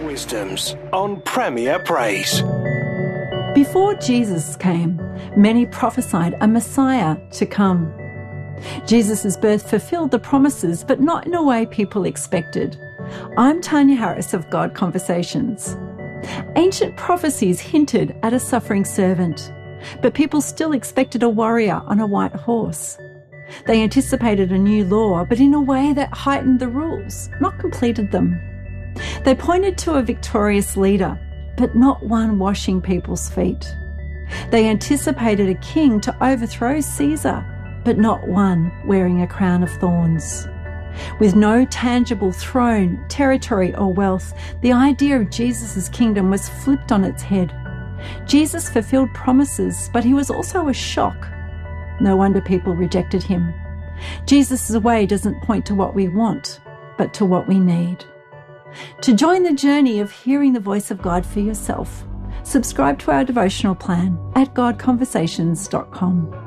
Wisdoms on Premier Praise. Before Jesus came, many prophesied a Messiah to come. Jesus' birth fulfilled the promises, but not in a way people expected. I'm Tanya Harris of God Conversations. Ancient prophecies hinted at a suffering servant, but people still expected a warrior on a white horse. They anticipated a new law, but in a way that heightened the rules, not completed them. They pointed to a victorious leader, but not one washing people's feet. They anticipated a king to overthrow Caesar, but not one wearing a crown of thorns. With no tangible throne, territory or wealth, the idea of Jesus' kingdom was flipped on its head. Jesus fulfilled promises, but he was also a shock. No wonder people rejected him. Jesus' way doesn't point to what we want, but to what we need. To join the journey of hearing the voice of God for yourself, subscribe to our devotional plan at godconversations.com.